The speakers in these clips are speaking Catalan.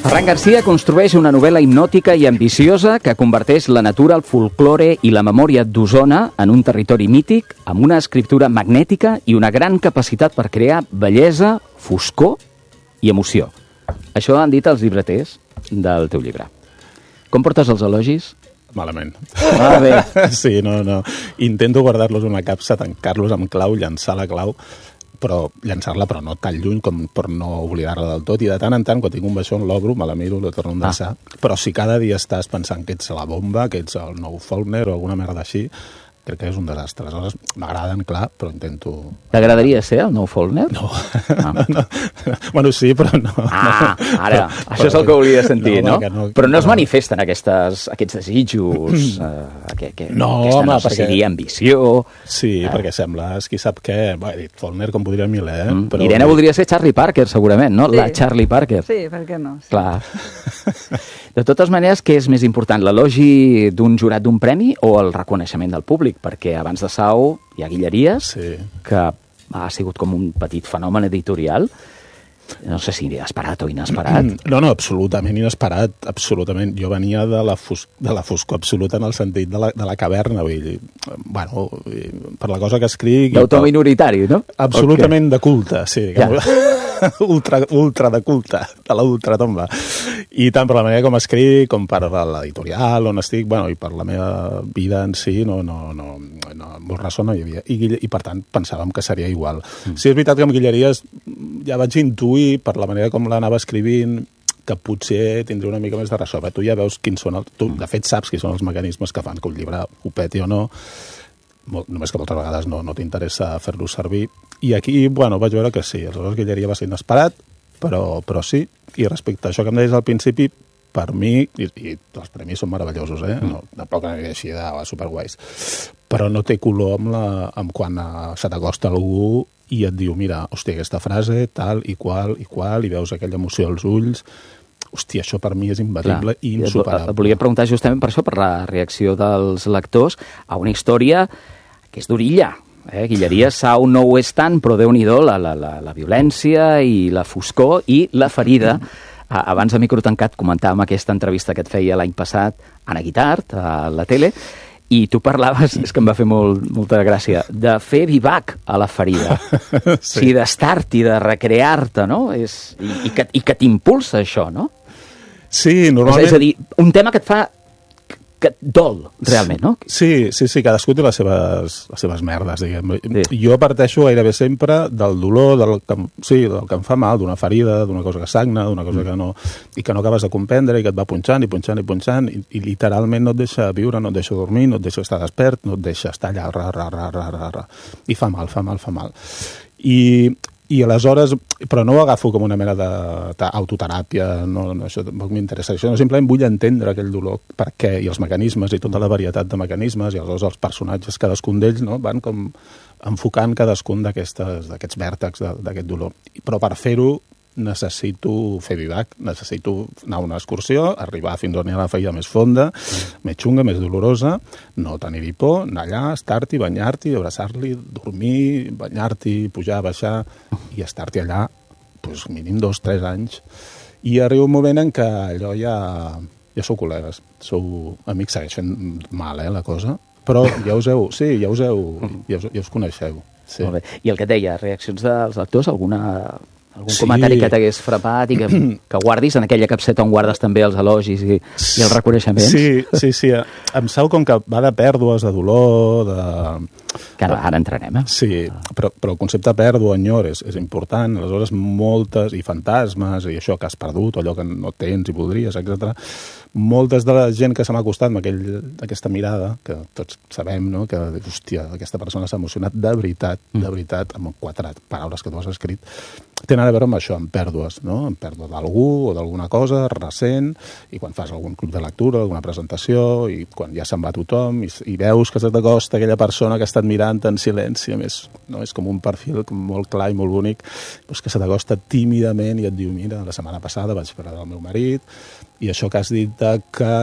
Ferran Garcia construeix una novel·la hipnòtica i ambiciosa que converteix la natura, el folklore i la memòria d'Osona en un territori mític amb una escriptura magnètica i una gran capacitat per crear bellesa, foscor i emoció. Això han dit els llibreters del teu llibre. Com portes els elogis? Malament. Ah, bé. Sí, no. Intento guardar-los en una capsa, tancar-los amb clau, llançar la clau, però llançar-la però no tan lluny com per no oblidar-la del tot. I de tant en tant, quan tinc un baixón, l'obro, me la miro, la torno a endaçar. Però si cada dia estàs pensant que ets la bomba, que ets el nou Faulkner o alguna merda així, crec que és un desastre. Aleshores, m'agraden, clar, però intento... T'agradaria ser el nou Faulkner? No. No. Bueno, sí, però no. Ara, això és el que volia sentir, no? Però no es manifesten aquests desitjos, aquesta necessitat, ambició... Sí, perquè sembles qui sap què. Bé, he dit Faulkner com podria miler, però... Irene voldria ser Charlie Parker, segurament, no? La Charlie Parker. Sí, per què no? Clar. De totes maneres, què és més important, l'elogi d'un jurat d'un premi o el reconeixement del públic? Perquè abans de Sau hi ha Guilleries, que ha sigut com un petit fenomen editorial. No sé si esperat o inesperat. No, absolutament inesperat, absolutament. Jo venia de la foscor absoluta en el sentit de la caverna, vull dir, bueno, per la cosa que escric... D'autor minoritari, no? Absolutament de culte, sí. Ultra de culte, de la ultratomba. I tant per la manera com escric, com per l'editorial on estic, bueno, i per la meva vida en si, molt ressò no hi havia. I per tant, pensàvem que seria igual. Sí, és veritat que amb Guilleries ja vaig intuir, per la manera com l'anava escrivint, que potser tindré una mica més de ressò. Tu ja veus quins són... Tu, de fet, saps quins són els mecanismes que fan que un llibre ho peti o no, només que moltes vegades no t'interessa fer-lo servir. I aquí, bueno, vaig veure que sí. Aleshores, Guilleria va ser inesperat, però sí. I respecte a això que em deies al principi, per mi, i els premis són meravellosos, no, tampoc aniré així de superguais, però no té color amb quan se t'acosta algú i et diu, mira, hòstia, aquesta frase, tal i qual, i veus aquella emoció als ulls. Hòstia, això per mi és imbatible i insuperable. Et volia preguntar justament per això, per la reacció dels lectors a una història que és d'orilla. Guilleries, Sau no ho és tant, però Déu-n'hi-do, la violència i la foscor i la ferida. Abans de micro tancat comentàvem aquesta entrevista que et feia l'any passat Anna Guitart, a la tele, i tu parlaves, és que em va fer molta gràcia, de fer vivac a la ferida. Sí, d'estar-t'hi, de recrear-te, no? I que t'impulsa això, no? Sí, normalment... És a dir, un tema que et fa... que et dol, realment, no? Sí, cadascú té les seves merdes, diguem. Sí. Jo parteixo gairebé sempre del dolor, del que em fa mal, d'una ferida, d'una cosa que sagna, d'una cosa que no acabes de comprendre i que et va punxant i literalment no et deixa viure, no et deixa dormir, no et deixa estar despert, no et deixa estar allà, i fa mal. I aleshores, però no ho agafo com una mena d'autoteràpia, això tampoc m'interessa. Això simplement vull entendre aquell dolor, per què, i els mecanismes, i tota la varietat de mecanismes, i aleshores els personatges, cadascun d'ells, no, van com enfocant cadascun d'aquests vèrtexs d'aquest dolor. Però per fer-ho necessito fer vivac, necessito anar a una excursió, arribar fins on hi ha la ferida més fonda, més xunga, més dolorosa, no tenir-hi por, anar allà, estar-t'hi, banyar-t'hi, abraçar-li, dormir, banyar-t'hi, pujar, baixar, i estar-t'hi allà, doncs, mínim 2-3 anys. I arriba un moment en què allò ja sou col·legues, sou amics, segueix fent mal, la cosa, però ja us coneixeu. Sí. Molt bé. I el que et deia, reaccions dels lectors, algun comentari que t'hagués frapat i que guardis en aquella capseta on guardes també els elogis i els reconeixements? Sí. Em sau com que va de pèrdues, de dolor, que ara entrarem, Sí, però el concepte pèrdua, enyor, és important. Aleshores, moltes, i fantasmes, i això que has perdut, allò que no tens i voldries, etc. Moltes de la gent que se m'ha acostat amb aquesta mirada, que tots sabem, no?, que, hòstia, aquesta persona s'ha emocionat de veritat, amb 4 paraules que tu has escrit, tenen a veure amb això, amb pèrdues, no? Amb pèrdua d'algú o d'alguna cosa recent, i quan fas algun club de lectura, alguna presentació, i quan ja se'n va tothom, i veus que se t'acosta aquella persona que ha estat mirant en silenci, a més, no? És com un perfil molt clar i molt bonic, doncs que se t'acosta tímidament i et diu, mira, la setmana passada vaig parlar del meu marit, i això que has dit que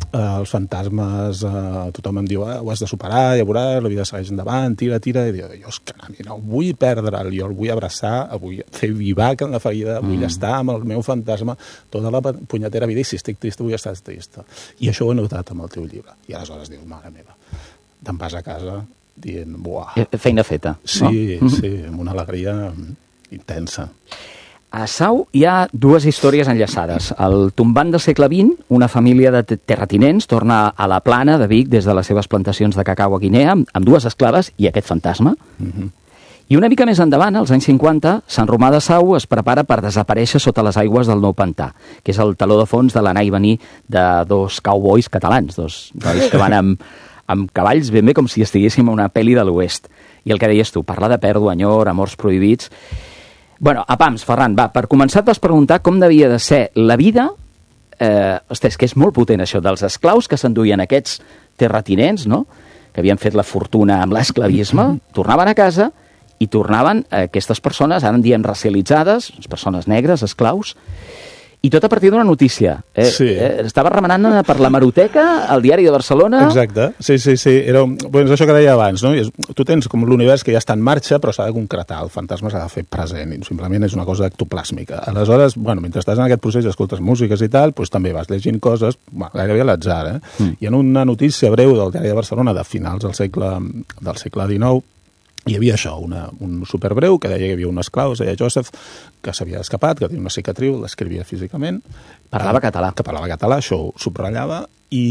els fantasmes, tothom em diu, ho has de superar, ja veuràs, la vida segueix endavant, tira, i diu, jo és que a mi no vull perdre'l, jo el vull abraçar, vull fer vivac en la ferida, vull estar amb el meu fantasma tota la punyetera vida, i si estic trista vull estar trista. I això ho he notat amb el teu llibre. I aleshores dius, mare meva, te'n vas a casa dient, buah. Feina feta, no? Sí, amb una alegria intensa. A Sau hi ha dues històries enllaçades. El tombant del segle XX, una família de terratinents torna a la plana de Vic des de les seves plantacions de cacau a Guinea, amb dues esclaves i aquest fantasma. I una mica més endavant, als anys 50, Sant Romà de Sau es prepara per desaparèixer sota les aigües del Nou Pantà, que és el taló de fons de l'anar i venir de dos cowboys catalans, dos nois que van amb cavalls ben bé com si estiguéssim a una pel·li de l'Oest. I el que deies tu, parlar de pèrdua, enyor, amors prohibits. Bueno, a pams, Ferran, va, per començar et vas preguntar com devia de ser la vida, ostres, que és molt potent això, dels esclaus que s'enduien aquests terratinents, no?, que havien fet la fortuna amb l'esclavisme, tornaven a casa i tornaven aquestes persones, ara en diem racialitzades, persones negres, esclaus, i tot a partir d'una notícia. Estava remenant per l'hemeroteca, al Diari de Barcelona... Exacte, sí. Era és això que deia abans, no? Tu tens com l'univers que ja està en marxa, però s'ha de concretar, el fantasma s'ha de fer present, i simplement és una cosa ectoplàsmica. Aleshores, mentre estàs en aquest procés i escoltes músiques i tal, doncs també vas llegint coses, gairebé a l'atzar, I en una notícia breu del Diari de Barcelona de finals del segle XIX, hi havia això, un superbreu que deia que hi havia un esclau, es deia Joseph, que s'havia escapat, que tenia una cicatriu, l'escrivia físicament. Parlava català. Que parlava català, això ho subratllava,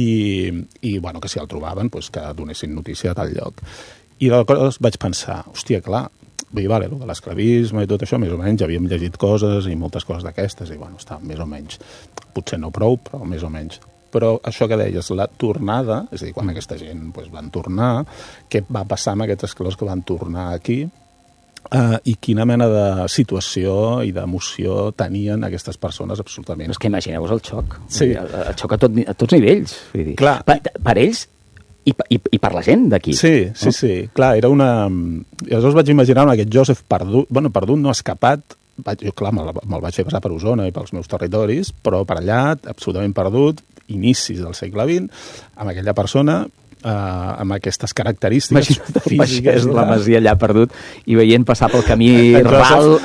i bueno, que si el trobaven, doncs que donessin notícia a tal lloc. I aleshores vaig pensar, hòstia, clar, vull dir, vale, de l'esclavisme i tot això, més o menys, havíem llegit coses i moltes coses d'aquestes, i bueno, està més o menys, potser no prou, però més o menys. Però això que deies, la tornada, és a dir, quan aquesta gent van tornar, què va passar amb aquests esclaus que van tornar aquí, i quina mena de situació i d'emoció tenien aquestes persones absolutament. És que imagineu-vos el xoc. Sí. El xoc a tots nivells. Vull dir. Clar. Per ells i per la gent d'aquí. Sí. Clar, era una... I aleshores vaig imaginar aquest Joseph perdut, no escapat, jo, clar, me'l vaig fer passar per Osona i pels meus territoris, però per allà, absolutament perdut, inicis del segle XX, amb aquella persona, amb aquestes característiques físiques. La Masia allà perdut i veient passar pel camí ral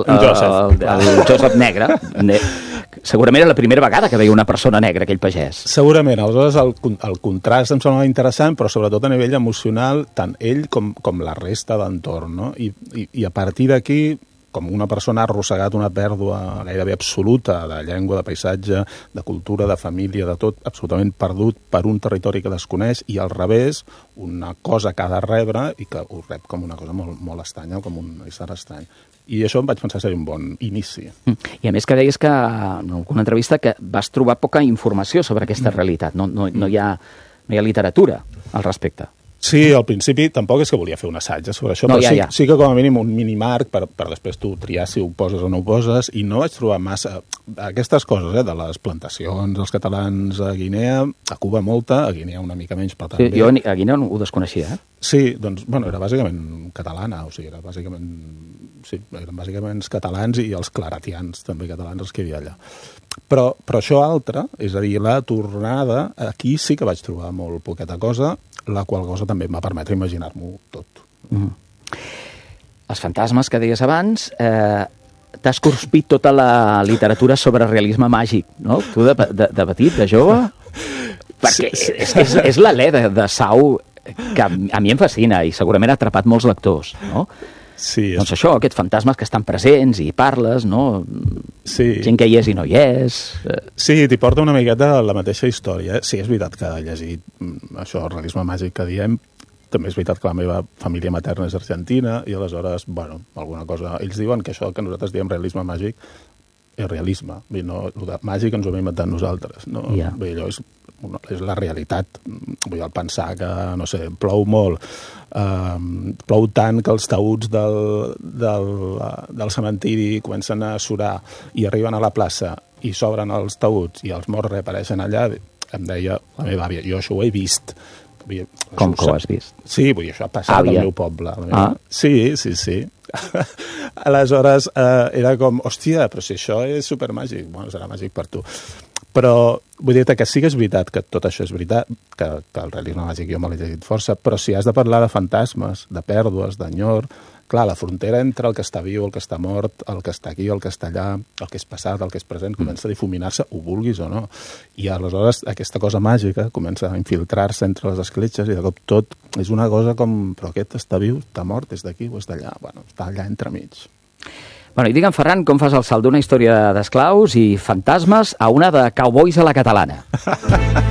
el Joseph negre. Segurament era la primera vegada que veia una persona negra, aquell pagès. Segurament. Aleshores, el contrast em semblava interessant, però sobretot a nivell emocional, tant ell com la resta d'entorn, no? I a partir d'aquí, com una persona ha arrossegat una pèrdua gairebé absoluta de llengua, de paisatge, de cultura, de família, de tot, absolutament perdut per un territori que desconeix, i al revés, una cosa que ha de rebre i que ho rep com una cosa molt, molt estranya, com un ésser estrany. I això em vaig pensar ser un bon inici. I a més que deies que en alguna entrevista que vas trobar poca informació sobre aquesta realitat, no hi ha literatura al respecte. Sí, al principi tampoc és que volia fer un assaig sobre això, però sí que com a mínim un minimarc per després tu triar si ho poses o no ho poses, i no vaig trobar massa aquestes coses, de les plantacions dels catalans a Guinea, a Cuba molta, a Guinea una mica menys, però també... Jo a Guinea ho desconeixia, Sí, doncs, era bàsicament catalana, o sigui, eren bàsicament catalans i els claretians, també catalans, els que hi havia allà. Però això altre, és a dir, la tornada, aquí sí que vaig trobar molt poqueta cosa, la qual cosa també em va permetre imaginar-m'ho tot. Els fantasmes que deies abans, t'has corspit tota la literatura sobre realisme màgic, no? Tu de petit, de jove? Perquè és l'alè de Sau que a mi em fascina i segurament ha atrapat molts lectors, no? Sí. Doncs això, aquests fantasmes que estan presents i parles, no? Sí. Gent que hi és i no hi és. Sí, t'hi porta una miqueta la mateixa història. Sí, és veritat que he llegit això, el realisme màgic que diem. També és veritat que la meva família materna és argentina i aleshores, alguna cosa... Ells diuen que això que nosaltres diem realisme màgic és realisme. El de màgic ens ho hem inventat nosaltres. No? Allò és la realitat. Vull pensar que, no sé, plou molt, plou tant que els taüts del cementiri comencen a surar i arriben a la plaça i s'obren els taüts i els morts reapareixen allà, em deia la meva àvia, jo això ho he vist. Com que ho has vist? Sí, vull dir, això ha passat al meu poble. Sí. Aleshores era com, hòstia, però si això és supermàgic, serà màgic per tu. Però vull dir que sí que és veritat que tot això és veritat, que el realisme màgic jo me l'he llegit força, però si has de parlar de fantasmes, de pèrdues, d'enyor, clar, la frontera entre el que està viu, el que està mort, el que està aquí, el que està allà, el que és passat, el que és present, comença a difuminar-se, ho vulguis o no. I aleshores aquesta cosa màgica comença a infiltrar-se entre les escletxes i de cop tot és una cosa com, però aquest està viu, està mort, és d'aquí o és d'allà, bueno, està allà entremig. Bueno, i digue'm, Ferran, com fas el salt d'una història d'esclaus i fantasmes a una de cowboys a la catalana?